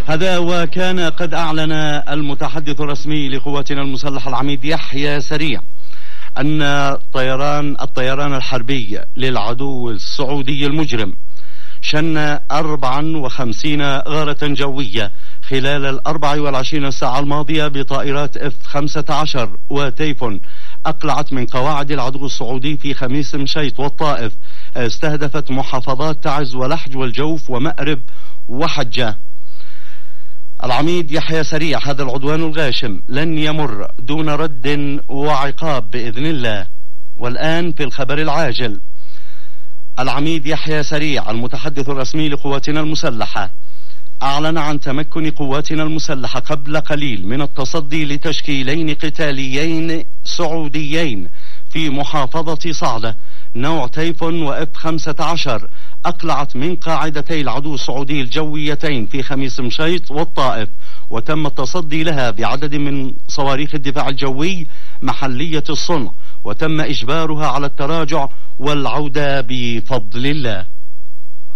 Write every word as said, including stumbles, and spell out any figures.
هذا وكان قد أعلن المتحدث الرسمي لقواتنا المسلحة العميد يحيى سريع أن طيران الطيران الحربي للعدو السعودي المجرم شن أربعا وخمسين غارة جوية خلال الأربع والعشرين ساعة الماضية بطائرات اف خمسة عشر وتيفون أقلعت من قواعد العدو السعودي في خميس مشيط والطائف. استهدفت محافظات تعز ولحج والجوف ومأرب وحجة. العميد يحيى سريع: هذا العدوان الغاشم لن يمر دون رد وعقاب بإذن الله. والآن في الخبر العاجل، العميد يحيى سريع المتحدث الرسمي لقواتنا المسلحة أعلن عن تمكن قواتنا المسلحة قبل قليل من التصدي لتشكيلين قتاليين سعوديين في محافظة صعدة نوع تيفون وإف خمسة عشر أقلعت من قاعدتي العدو السعودي الجويتين في خميس مشيط والطائف، وتم التصدي لها بعدد من صواريخ الدفاع الجوي محلية الصنع، وتم إجبارها على التراجع والعودة بفضل الله.